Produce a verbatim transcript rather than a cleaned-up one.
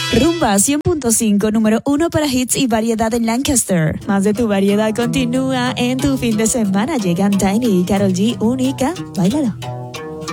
Rumba cien punto cinco, número uno para hits y variedad en Lancaster. Más de tu variedad continúa en tu fin de semana. Llegan Tiny y Karol G, única. Báilalo.